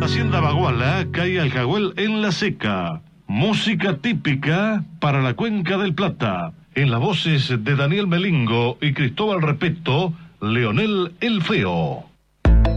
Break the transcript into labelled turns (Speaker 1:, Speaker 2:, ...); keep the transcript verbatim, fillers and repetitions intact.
Speaker 1: Hacienda Baguala, cae Aljahuel en la Seca. Música típica para la Cuenca del Plata. En las voces de Daniel Melingo y Cristóbal Repeto, Leonel el Feo.